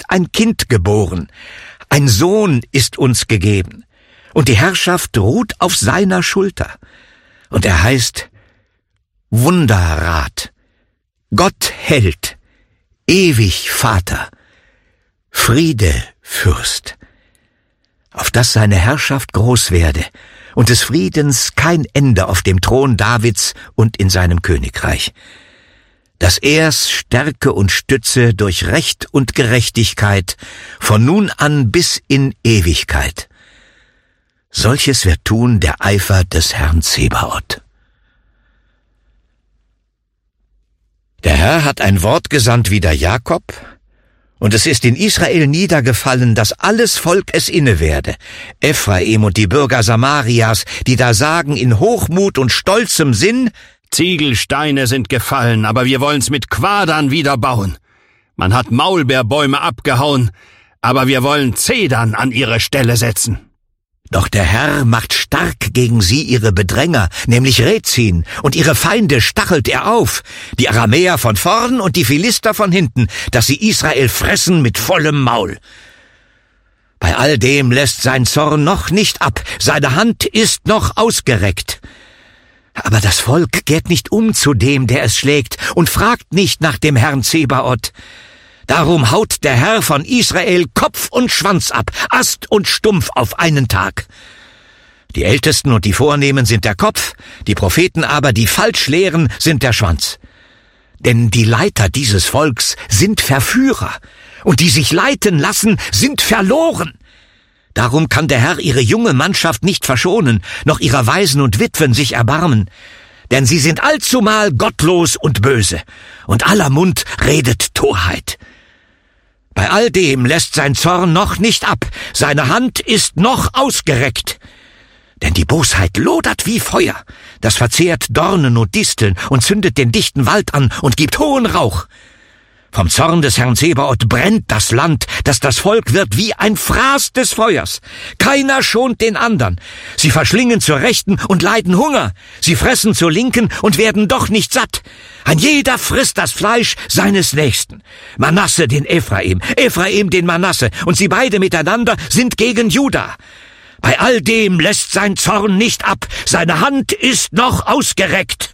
ein Kind geboren, ein Sohn ist uns gegeben, und die Herrschaft ruht auf seiner Schulter. Und er heißt Wunderrat, Gott Held, ewig Vater, Friede Fürst. Auf dass seine Herrschaft groß werde und des Friedens kein Ende auf dem Thron Davids und in seinem Königreich. Dass er's stärke und stütze durch Recht und Gerechtigkeit von nun an bis in Ewigkeit. Solches wird tun der Eifer des Herrn Zebaoth. Der Herr hat ein Wort gesandt wider Jakob, und es ist in Israel niedergefallen, dass alles Volk es inne werde. Ephraim und die Bürger Samarias, die da sagen in Hochmut und stolzem Sinn: Ziegelsteine sind gefallen, aber wir wollen's mit Quadern wieder bauen. Man hat Maulbeerbäume abgehauen, aber wir wollen Zedern an ihre Stelle setzen. Doch der Herr macht stark gegen sie ihre Bedränger, nämlich Rezin, und ihre Feinde stachelt er auf, die Aramäer von vorn und die Philister von hinten, dass sie Israel fressen mit vollem Maul. Bei all dem lässt sein Zorn noch nicht ab, seine Hand ist noch ausgereckt. Aber das Volk kehrt nicht um zu dem, der es schlägt, und fragt nicht nach dem Herrn Zebaoth. Darum haut der Herr von Israel Kopf und Schwanz ab, Ast und Stumpf auf einen Tag. Die Ältesten und die Vornehmen sind der Kopf, die Propheten aber, die falsch lehren, sind der Schwanz. Denn die Leiter dieses Volks sind Verführer, und die sich leiten lassen, sind verloren. Darum kann der Herr ihre junge Mannschaft nicht verschonen, noch ihrer Waisen und Witwen sich erbarmen. Denn sie sind allzumal gottlos und böse, und aller Mund redet Torheit. Bei all dem lässt sein Zorn noch nicht ab, seine Hand ist noch ausgereckt. Denn die Bosheit lodert wie Feuer, das verzehrt Dornen und Disteln und zündet den dichten Wald an und gibt hohen Rauch. Vom Zorn des Herrn Zebaoth brennt das Land, dass das Volk wird wie ein Fraß des Feuers. Keiner schont den andern. Sie verschlingen zur Rechten und leiden Hunger. Sie fressen zur Linken und werden doch nicht satt. Ein jeder frisst das Fleisch seines Nächsten. Manasse den Ephraim, Ephraim den Manasse, und sie beide miteinander sind gegen Juda. Bei all dem lässt sein Zorn nicht ab, seine Hand ist noch ausgereckt.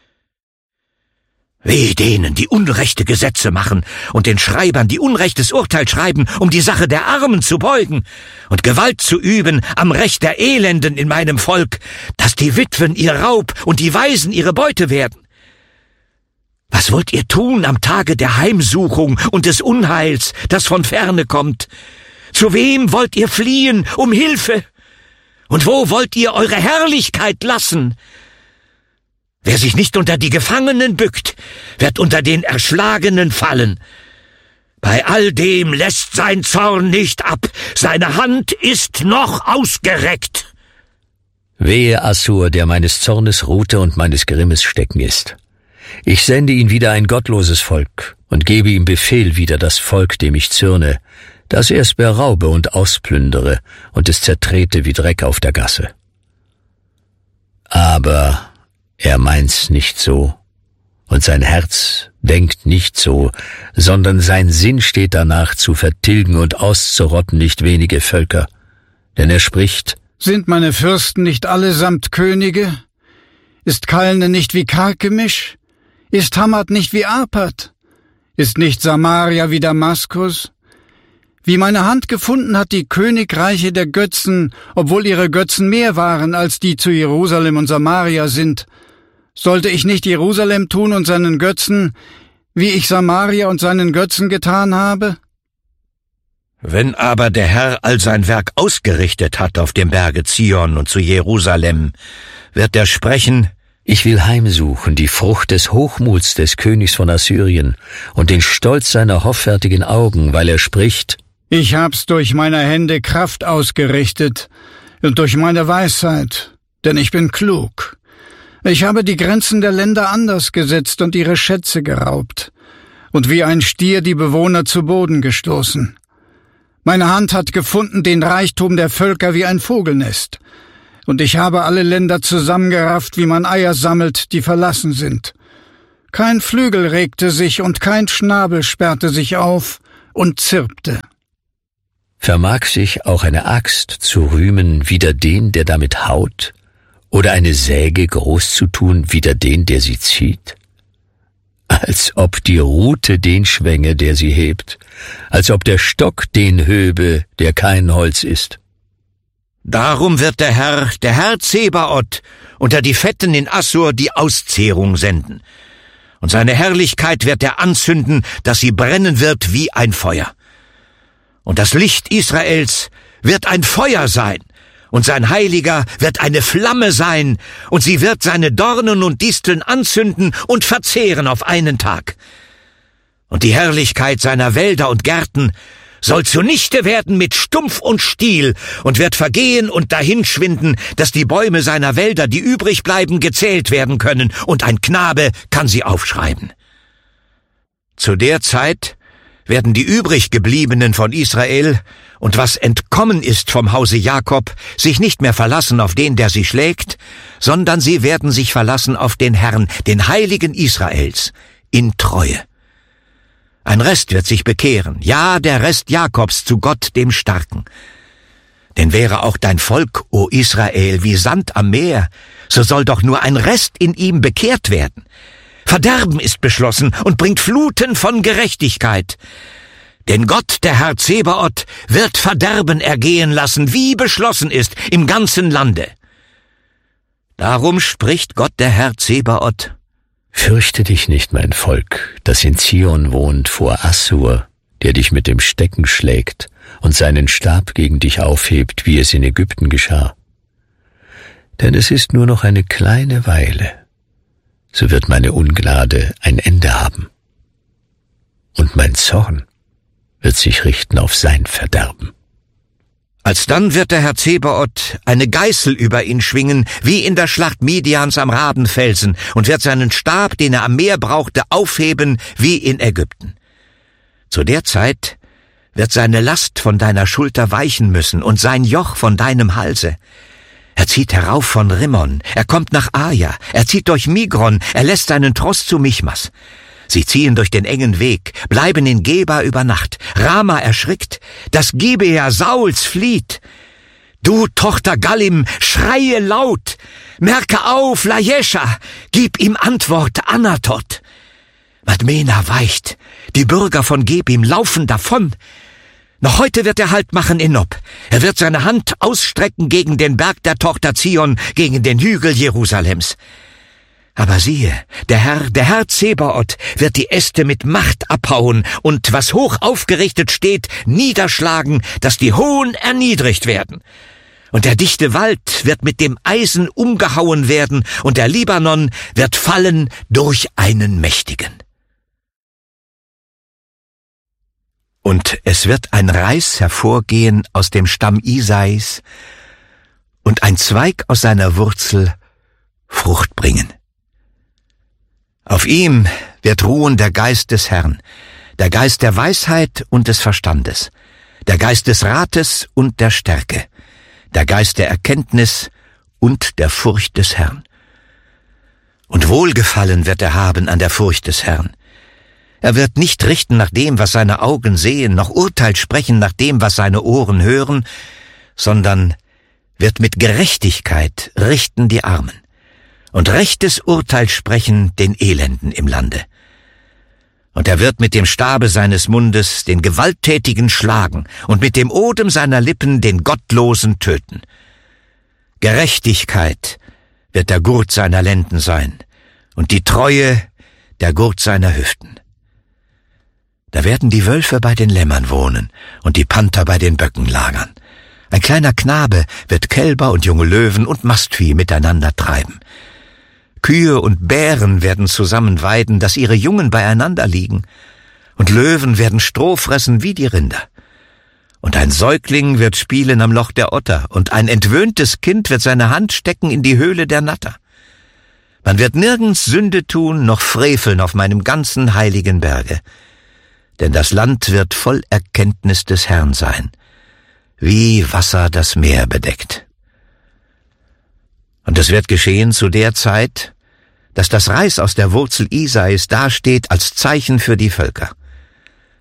Weh denen, die unrechte Gesetze machen und den Schreibern, die unrechtes Urteil schreiben, um die Sache der Armen zu beugen und Gewalt zu üben am Recht der Elenden in meinem Volk, dass die Witwen ihr Raub und die Waisen ihre Beute werden. Was wollt ihr tun am Tage der Heimsuchung und des Unheils, das von ferne kommt? Zu wem wollt ihr fliehen um Hilfe? Und wo wollt ihr eure Herrlichkeit lassen? Wer sich nicht unter die Gefangenen bückt, wird unter den Erschlagenen fallen. Bei all dem lässt sein Zorn nicht ab, seine Hand ist noch ausgereckt. Wehe Assur, der meines Zornes Rute und meines Grimmes Stecken ist. Ich sende ihn wieder ein gottloses Volk und gebe ihm Befehl wider das Volk, dem ich zürne, dass er es beraube und ausplündere und es zertrete wie Dreck auf der Gasse. Aber er meint's nicht so, und sein Herz denkt nicht so, sondern sein Sinn steht danach, zu vertilgen und auszurotten nicht wenige Völker. Denn er spricht: Sind meine Fürsten nicht allesamt Könige? Ist Kalne nicht wie Karkemisch? Ist Hamad nicht wie Arpad? Ist nicht Samaria wie Damaskus? Wie meine Hand gefunden hat die Königreiche der Götzen, obwohl ihre Götzen mehr waren, als die zu Jerusalem und Samaria sind, sollte ich nicht Jerusalem tun und seinen Götzen, wie ich Samaria und seinen Götzen getan habe? Wenn aber der Herr all sein Werk ausgerichtet hat auf dem Berge Zion und zu Jerusalem, wird er sprechen: Ich will heimsuchen die Frucht des Hochmuts des Königs von Assyrien und den Stolz seiner hoffärtigen Augen, weil er spricht: Ich hab's durch meine Hände Kraft ausgerichtet und durch meine Weisheit, denn ich bin klug. Ich habe die Grenzen der Länder anders gesetzt und ihre Schätze geraubt und wie ein Stier die Bewohner zu Boden gestoßen. Meine Hand hat gefunden den Reichtum der Völker wie ein Vogelnest, und ich habe alle Länder zusammengerafft, wie man Eier sammelt, die verlassen sind. Kein Flügel regte sich und kein Schnabel sperrte sich auf, und zirpte. Vermag sich auch eine Axt zu rühmen wider den, der damit haut, oder eine Säge groß zu tun wider den, der sie zieht? Als ob die Rute den schwänge, der sie hebt, als ob der Stock den höbe, der kein Holz ist. Darum wird der Herr Zebaoth, unter die Fetten in Assur die Auszehrung senden. Und seine Herrlichkeit wird er anzünden, dass sie brennen wird wie ein Feuer. Und das Licht Israels wird ein Feuer sein, und sein Heiliger wird eine Flamme sein, und sie wird seine Dornen und Disteln anzünden und verzehren auf einen Tag. Und die Herrlichkeit seiner Wälder und Gärten soll zunichte werden mit Stumpf und Stiel und wird vergehen und dahinschwinden, dass die Bäume seiner Wälder, die übrig bleiben, gezählt werden können, und ein Knabe kann sie aufschreiben. Zu der Zeit werden die übriggebliebenen von Israel und was entkommen ist vom Hause Jakob sich nicht mehr verlassen auf den, der sie schlägt, sondern sie werden sich verlassen auf den Herrn, den Heiligen Israels, in Treue. Ein Rest wird sich bekehren, ja, der Rest Jakobs zu Gott, dem Starken. Denn wäre auch dein Volk, o Israel, wie Sand am Meer, so soll doch nur ein Rest in ihm bekehrt werden. Verderben ist beschlossen und bringt Fluten von Gerechtigkeit. Denn Gott, der Herr Zebaoth, wird Verderben ergehen lassen, wie beschlossen ist, im ganzen Lande. Darum spricht Gott, der Herr Zebaoth: Fürchte dich nicht, mein Volk, das in Zion wohnt, vor Assur, der dich mit dem Stecken schlägt und seinen Stab gegen dich aufhebt, wie es in Ägypten geschah. Denn es ist nur noch eine kleine Weile, so wird meine Ungnade ein Ende haben, und mein Zorn wird sich richten auf sein Verderben. Alsdann wird der Herr Zebaoth eine Geißel über ihn schwingen, wie in der Schlacht Midians am Rabenfelsen, und wird seinen Stab, den er am Meer brauchte, aufheben, wie in Ägypten. Zu der Zeit wird seine Last von deiner Schulter weichen müssen und sein Joch von deinem Halse. Er zieht herauf von Rimmon, er kommt nach Aja, er zieht durch Migron, er lässt seinen Tross zu Michmas. Sie ziehen durch den engen Weg, bleiben in Geba über Nacht. Rama erschrickt, das Gibea Sauls flieht. Du, Tochter Gallim, schreie laut, merke auf, Lajescha, gib ihm Antwort, Anatot. Madmena weicht, die Bürger von Gebim laufen davon. Noch heute wird er Halt machen in Nob. Er wird seine Hand ausstrecken gegen den Berg der Tochter Zion, gegen den Hügel Jerusalems. Aber siehe, der Herr Zebaoth wird die Äste mit Macht abhauen und was hoch aufgerichtet steht, niederschlagen, dass die Hohen erniedrigt werden. Und der dichte Wald wird mit dem Eisen umgehauen werden, und der Libanon wird fallen durch einen Mächtigen. Und es wird ein Reis hervorgehen aus dem Stamm Isais, und ein Zweig aus seiner Wurzel Frucht bringen. Auf ihm wird ruhen der Geist des Herrn, der Geist der Weisheit und des Verstandes, der Geist des Rates und der Stärke, der Geist der Erkenntnis und der Furcht des Herrn. Und Wohlgefallen wird er haben an der Furcht des Herrn. Er wird nicht richten nach dem, was seine Augen sehen, noch Urteil sprechen nach dem, was seine Ohren hören, sondern wird mit Gerechtigkeit richten die Armen und rechtes Urteil sprechen den Elenden im Lande. Und er wird mit dem Stabe seines Mundes den Gewalttätigen schlagen und mit dem Odem seiner Lippen den Gottlosen töten. Gerechtigkeit wird der Gurt seiner Lenden sein und die Treue der Gurt seiner Hüften. Da werden die Wölfe bei den Lämmern wohnen und die Panther bei den Böcken lagern. Ein kleiner Knabe wird Kälber und junge Löwen und Mastvieh miteinander treiben. Kühe und Bären werden zusammen weiden, dass ihre Jungen beieinander liegen. Und Löwen werden Stroh fressen wie die Rinder. Und ein Säugling wird spielen am Loch der Otter, und ein entwöhntes Kind wird seine Hand stecken in die Höhle der Natter. Man wird nirgends Sünde tun, noch freveln auf meinem ganzen heiligen Berge. Denn das Land wird voll Erkenntnis des Herrn sein, wie Wasser das Meer bedeckt. Und es wird geschehen zu der Zeit, dass das Reis aus der Wurzel Isais dasteht als Zeichen für die Völker.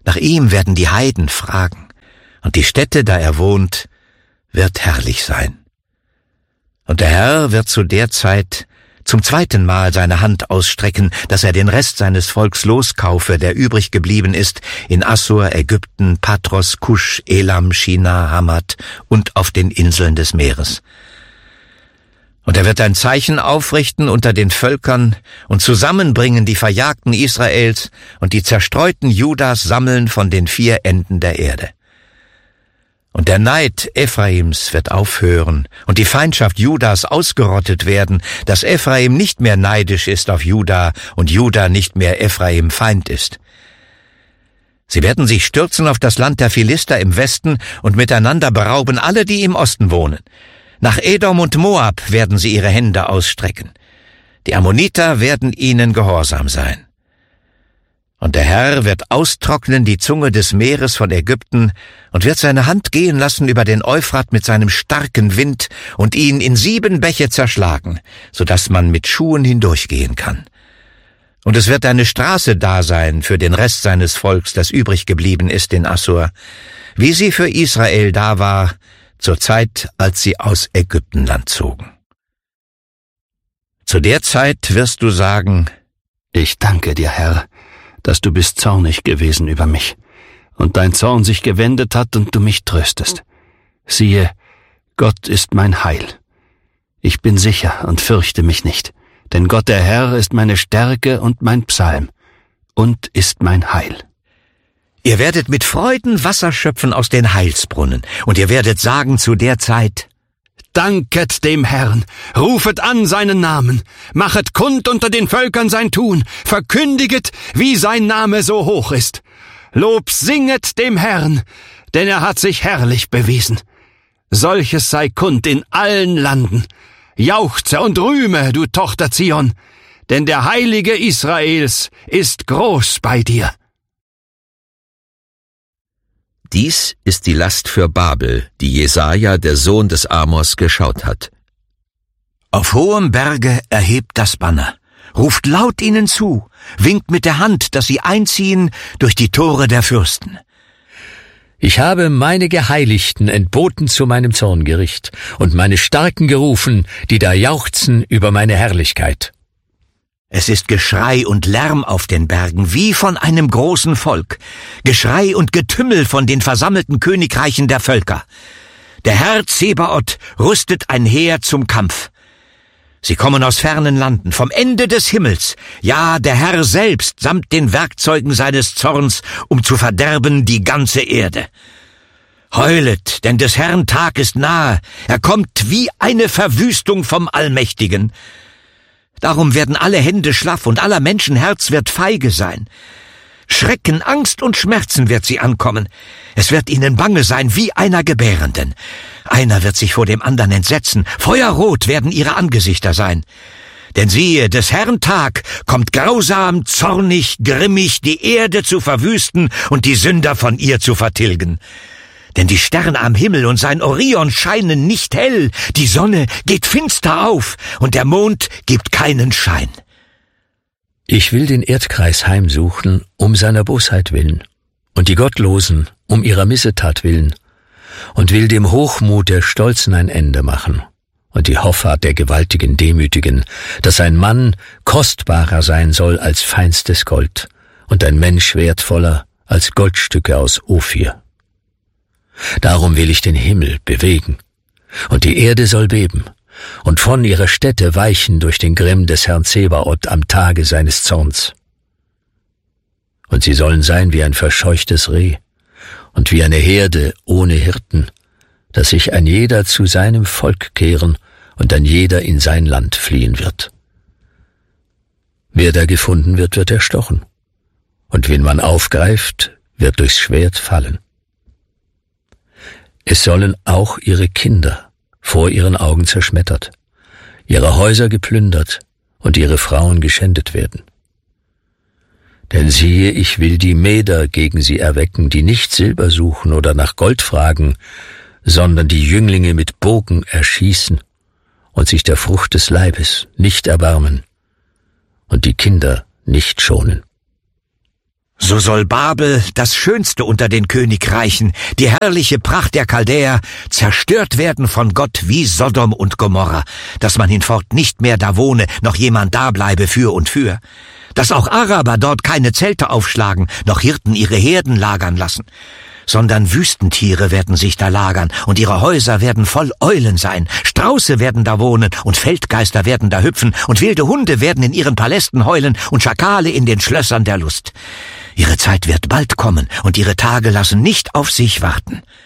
Nach ihm werden die Heiden fragen, und die Stätte, da er wohnt, wird herrlich sein. Und der Herr wird zu der Zeit zum zweiten Mal seine Hand ausstrecken, dass er den Rest seines Volks loskaufe, der übrig geblieben ist, in Assur, Ägypten, Patros, Kusch, Elam, China, Hamat und auf den Inseln des Meeres. Und er wird ein Zeichen aufrichten unter den Völkern und zusammenbringen die Verjagten Israels und die Zerstreuten Judas sammeln von den 4 Enden der Erde. Und der Neid Ephraims wird aufhören und die Feindschaft Judas ausgerottet werden, dass Ephraim nicht mehr neidisch ist auf Juda und Juda nicht mehr Ephraim Feind ist. Sie werden sich stürzen auf das Land der Philister im Westen und miteinander berauben alle, die im Osten wohnen. Nach Edom und Moab werden sie ihre Hände ausstrecken. Die Ammoniter werden ihnen gehorsam sein. Und der Herr wird austrocknen die Zunge des Meeres von Ägypten und wird seine Hand gehen lassen über den Euphrat mit seinem starken Wind und ihn in 7 Bäche zerschlagen, so dass man mit Schuhen hindurchgehen kann. Und es wird eine Straße da sein für den Rest seines Volks, das übrig geblieben ist in Assur, wie sie für Israel da war, zur Zeit, als sie aus Ägyptenland zogen. Zu der Zeit wirst du sagen: Ich danke dir, Herr, dass du bist zornig gewesen über mich und dein Zorn sich gewendet hat und du mich tröstest. Siehe, Gott ist mein Heil. Ich bin sicher und fürchte mich nicht, denn Gott der Herr ist meine Stärke und mein Psalm und ist mein Heil. Ihr werdet mit Freuden Wasser schöpfen aus den Heilsbrunnen, und ihr werdet sagen zu der Zeit: Danket dem Herrn, rufet an seinen Namen, machet kund unter den Völkern sein Tun, verkündiget, wie sein Name so hoch ist. Lob singet dem Herrn, denn er hat sich herrlich bewiesen. Solches sei kund in allen Landen. Jauchze und rühme, du Tochter Zion, denn der Heilige Israels ist groß bei dir. Dies ist die Last für Babel, die Jesaja, der Sohn des Amos, geschaut hat. Auf hohem Berge erhebt das Banner, ruft laut ihnen zu, winkt mit der Hand, dass sie einziehen durch die Tore der Fürsten. Ich habe meine Geheiligten entboten zu meinem Zorngericht und meine Starken gerufen, die da jauchzen über meine Herrlichkeit. Es ist Geschrei und Lärm auf den Bergen, wie von einem großen Volk, Geschrei und Getümmel von den versammelten Königreichen der Völker. Der Herr Zebaoth rüstet ein Heer zum Kampf. Sie kommen aus fernen Landen, vom Ende des Himmels, ja, der Herr selbst samt den Werkzeugen seines Zorns, um zu verderben die ganze Erde. Heulet, denn des Herrn Tag ist nahe, er kommt wie eine Verwüstung vom Allmächtigen. Darum werden alle Hände schlaff und aller Menschen Herz wird feige sein. Schrecken, Angst und Schmerzen wird sie ankommen. Es wird ihnen bange sein wie einer Gebärenden. Einer wird sich vor dem anderen entsetzen. Feuerrot werden ihre Angesichter sein. Denn siehe, des Herrn Tag kommt grausam, zornig, grimmig, die Erde zu verwüsten und die Sünder von ihr zu vertilgen. Denn die Sterne am Himmel und sein Orion scheinen nicht hell, die Sonne geht finster auf und der Mond gibt keinen Schein. Ich will den Erdkreis heimsuchen, um seiner Bosheit willen, und die Gottlosen um ihrer Missetat willen, und will dem Hochmut der Stolzen ein Ende machen, und die Hoffart der Gewaltigen demütigen, dass ein Mann kostbarer sein soll als feinstes Gold, und ein Mensch wertvoller als Goldstücke aus Ophir. Darum will ich den Himmel bewegen, und die Erde soll beben, und von ihrer Stätte weichen durch den Grimm des Herrn Zebaoth am Tage seines Zorns. Und sie sollen sein wie ein verscheuchtes Reh und wie eine Herde ohne Hirten, dass sich ein jeder zu seinem Volk kehren und ein jeder in sein Land fliehen wird. Wer da gefunden wird, wird erstochen, und wen man aufgreift, wird durchs Schwert fallen. Es sollen auch ihre Kinder vor ihren Augen zerschmettert, ihre Häuser geplündert und ihre Frauen geschändet werden. Denn siehe, ich will die Meder gegen sie erwecken, die nicht Silber suchen oder nach Gold fragen, sondern die Jünglinge mit Bogen erschießen und sich der Frucht des Leibes nicht erbarmen und die Kinder nicht schonen. So soll Babel, das Schönste unter den Königreichen, die herrliche Pracht der Chaldäer, zerstört werden von Gott wie Sodom und Gomorra, dass man hinfort nicht mehr da wohne, noch jemand da bleibe für und für. Dass auch Araber dort keine Zelte aufschlagen, noch Hirten ihre Herden lagern lassen. Sondern Wüstentiere werden sich da lagern, und ihre Häuser werden voll Eulen sein. Strauße werden da wohnen, und Feldgeister werden da hüpfen, und wilde Hunde werden in ihren Palästen heulen, und Schakale in den Schlössern der Lust. Ihre Zeit wird bald kommen, und ihre Tage lassen nicht auf sich warten.